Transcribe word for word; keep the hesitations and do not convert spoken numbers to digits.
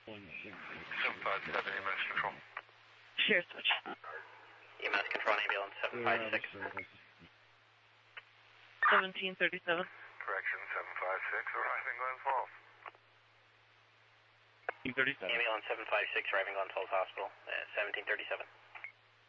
seven five seven, E M S Control. Share switch. E M S Control, ambulance seven five six. seventeen thirty-seven. Correction, seven five six, arriving Glens Falls. thirty-seven. Ambulance seven five six, arriving Glens Falls Hospital, uh, seventeen thirty-seven.